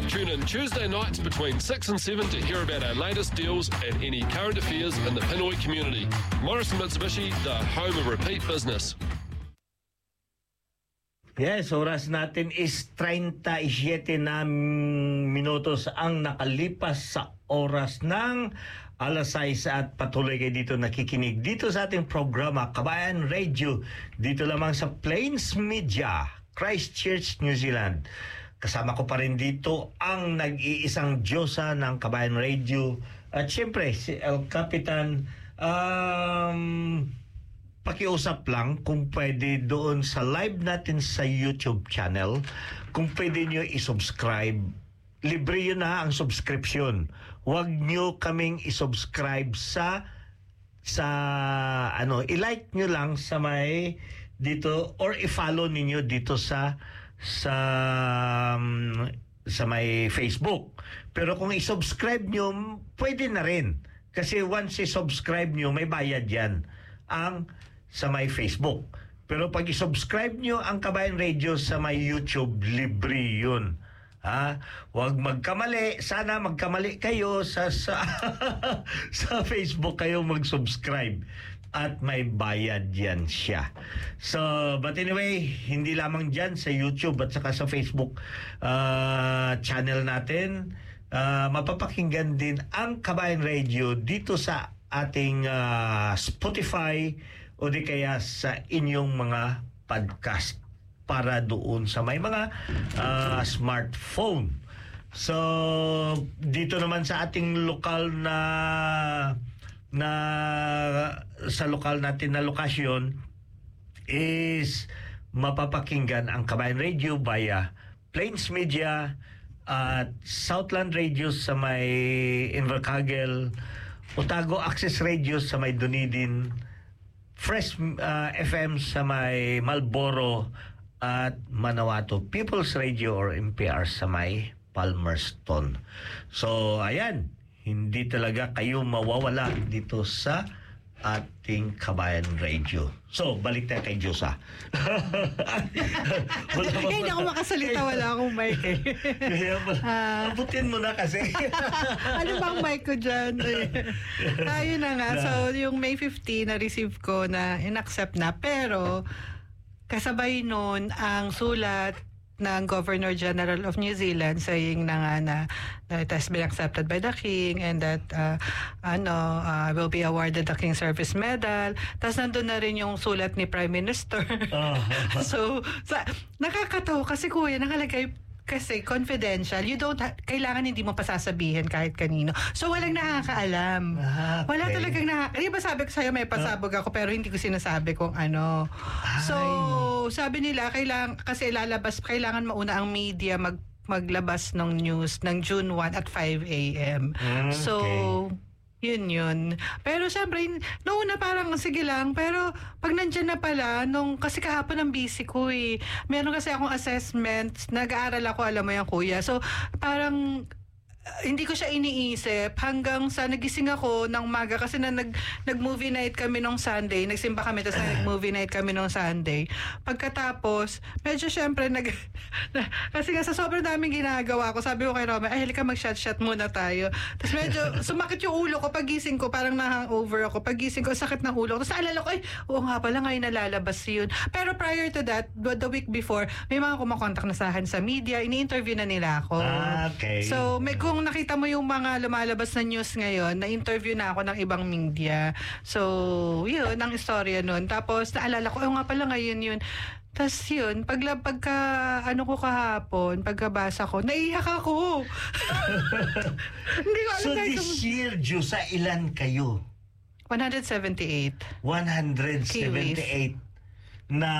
Tune in Tuesday nights between 6 and 7 to hear about our latest deals and any current affairs in the Pinoy community. Morrison Mitsubishi, the home of repeat business. Yes, oras natin is 37 na minutos ang nakalipas sa oras ng alas 6 at patuloy kayo dito nakikinig dito sa ating programa Kabayan Radio dito lamang sa Plains Media, Christchurch, New Zealand. Kasama ko pa rin dito ang nag-iisang Diyosa ng Kabayan Radio at syempre si El Capitan. Pakiusap lang kung pwede doon sa live natin sa YouTube channel, kung pwede nyo i-subscribe. Libre yun na ang subscription. Huwag nyo kaming i-subscribe i-like nyo lang sa may dito or i-follow ninyo dito sa may Facebook. Pero kung i-subscribe nyo, pwede na rin. Kasi once i-subscribe nyo, may bayad yan sa may Facebook. Pero pag i-subscribe nyo ang Kabayan Radio sa may YouTube, libre yun. Huwag magkamali. Sana magkamali kayo sa Facebook kayo mag-subscribe. At may bayad yan siya. So, but anyway, hindi lamang dyan sa YouTube at saka sa Facebook channel natin. Mapapakinggan din ang Kabayan Radio dito sa ating Spotify o di kaya sa inyong mga podcast para doon sa may mga smartphone. So, dito naman sa ating lokal sa lokal natin na lokasyon is mapapakinggan ang Kabayan Radio via Plains Media at Southland Radio sa may Invercargill, Otago Access Radio sa may Dunedin, Fresh FM sa may Marlborough at Manawatu, People's Radio or MPR sa may Palmerston. So, ayan, hindi talaga kayo mawawala dito sa ating Kabayan Radio. So, balik tayo kay Diyosa. Hindi ako makasalita, wala akong mic eh. Abutin mo na kasi. Ano bang mic ko dyan? Ayun na nga. So, yung May 15 na-receive ko na in-accept na. Pero, kasabay nun ang sulat ng Governor General of New Zealand saying na nga na it has been accepted by the King and that will be awarded the King Service Medal. Tapos nandun na rin yung sulat ni Prime Minister. So nakakatawa kasi kuya, nakalagay kasi confidential. You don't kailangan hindi mo pasasabihin kahit kanino. So walang nakakaalam. Okay. Wala talagang Di ba sabi ko sa'yo may pasabog ako pero hindi ko sinasabi kung ano. So sabi nila kailangan mauna ang media maglabas ng news ng June 1 at 5 a.m. So yun. Pero syempre, noong parang sige lang, pero pag nandyan na pala, kasi kahapon ang busy ko eh. Meron kasi akong assessment, nag-aaral ako, alam mo yan kuya. So parang hindi ko siya iniisip hanggang sa nagising ako ng umaga kasi nag-movie night kami nung Sunday. Nagsimba kami tapos nag-movie night kami nung Sunday. Pagkatapos, medyo syempre kasi nga sa sobrang daming ginagawa ko, sabi ko kay Roma, halika mag-shot muna tayo. Tapos medyo sumakit yung ulo ko pagising ko, parang na-hangover ako. Pagising ko, sakit ng ulo ko. Tapos naalala ko, oo nga pala, ngayon nalalabas yun. Pero prior to that, the week before, may mga kumakontak na sa akin sa media, ini-interview na nila ako. Okay. So, kung nakita mo yung mga lumalabas na news ngayon, na-interview na ako ng ibang media. So, yun, ang istorya nun. Tapos, naalala ko, nga pala ngayon yun. Tapos yun, pagkabasa ko, naiyak ako. Hindi ko alam. So, this year, Diyosa, ilan kayo? 178. 178 na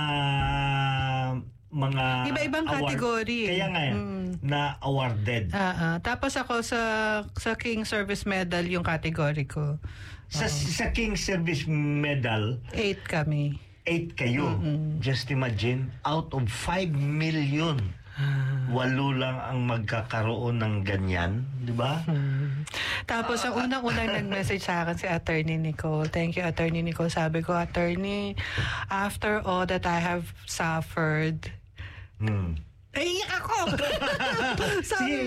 mga iba-ibang category. Kaya nga na awarded. Tapos ako sa King Service Medal yung category ko. Sa King Service Medal, 8 kami. 8 kayo. Just imagine, out of 5 million, 8 lang ang magkakaroon ng ganyan, di ba? Tapos ang unang-unang nag-message sa akin si Attorney Nicole. Thank you, Attorney Nicole. Sabi ko, Attorney, after all that I have suffered, naiiyak ako. Sabi